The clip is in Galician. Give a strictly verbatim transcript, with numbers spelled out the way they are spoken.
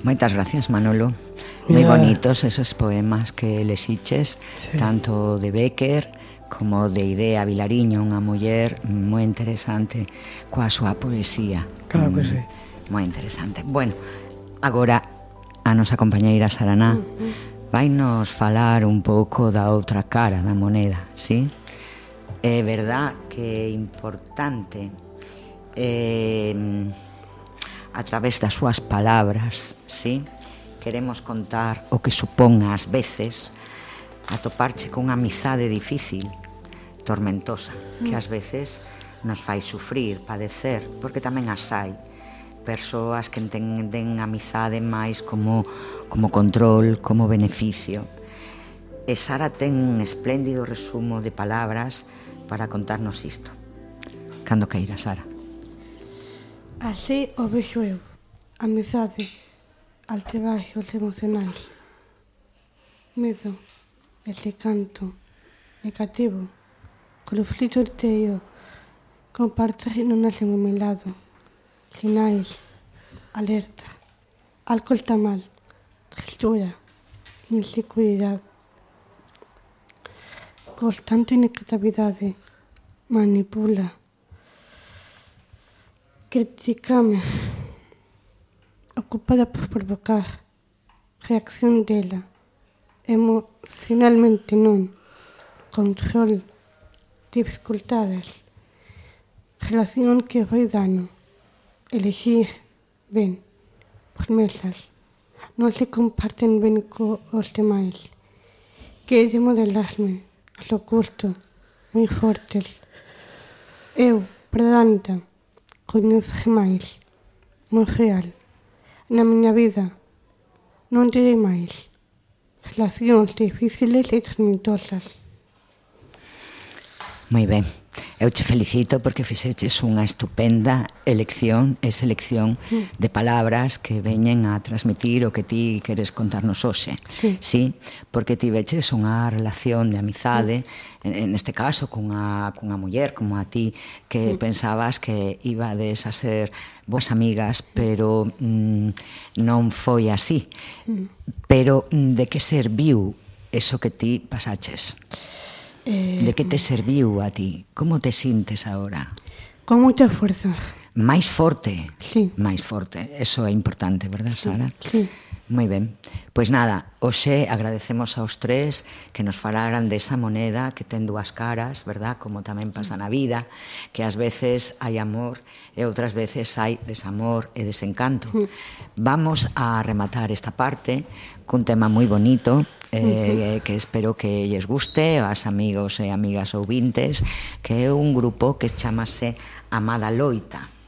Moitas gracias, Manolo. Moi bonitos esos poemas que lexiches, sí. Tanto de Bécquer como de Idea Vilariño, unha muller moi interesante coa súa poesía. Claro que sí. Moi interesante. Bueno, agora a nosa compañeira Saraná vai nos falar un pouco da outra cara da moneda, sí? É verdad que é importante eh, a través das súas palabras, sí? Queremos contar o que supón ás veces atoparche cunha amizade difícil, tormentosa, que ás veces nos fai sufrir, padecer, porque tamén as hai persoas que entenden a amizade máis como, como control, como beneficio. E Sara ten un espléndido resumo de palabras para contarnos isto. Cando queira, Sara. Así o vexo eu, amizade, altibajos emocionais, medo, desencanto, negativo, conflito interior, compartir non nacen o meu lado, sinais, alerta, álcool está mal, tristura, inseguridade, constante negatividade, manipula, criticame, ocupada por provocar, reacción dela, emocionalmente non, control, dificultades, relación que fai dano, elegir ben, promesas, non se comparten ben cos demais, que de modelarme, a lo curto, moi fortes. Eu, predanta, coñezo máis, moi real. Na miña vida non direi máis. Relacións difíciles e tormentosas. Moi ben. Eu te felicito porque fixeches unha estupenda elección e selección de palabras que veñen a transmitir o que ti queres contarnos hoxe. Sí. Sí, porque ti veches unha relación de amizade, en este caso, cunha, cunha muller como a ti, que pensabas que ibades a ser boas amigas, pero mm, non foi así. Pero de que serviu eso que ti pasaches? Eh, de que te serviu a ti? Como te sintes agora? Con moita forza. Máis forte? Sí. Máis forte. Eso é importante, verdad, Sara? Sí. Moi ben. Pois nada, hoxe agradecemos aos tres que nos falaran desa moneda que ten dúas caras, verdad? Como tamén pasa na vida, que ás veces hai amor e outras veces hai desamor e desencanto. Vamos a rematar esta parte cun tema moi bonito, eh, que espero que lles guste aos amigos e amigas ouvintes, que é un grupo que chamase Amada Loita.